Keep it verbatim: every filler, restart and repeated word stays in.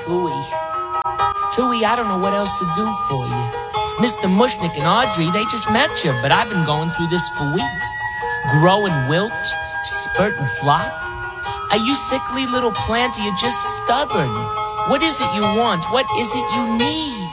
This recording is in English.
Tui. Tui, I don't know what else to do for you. Mister Mushnick and Audrey, they just met you, but I've been going through this for weeks. Grow and wilt, spurt and flop. Are you sickly little plant, or you just stubborn? What is it you want? What is it you need?